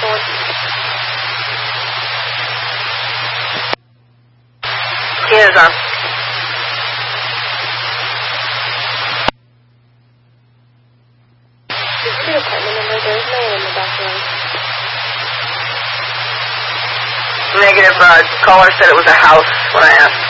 going? Scanner's on. Is the apartment number? There's no one in the back room. Negative. Caller said it was a house when I asked.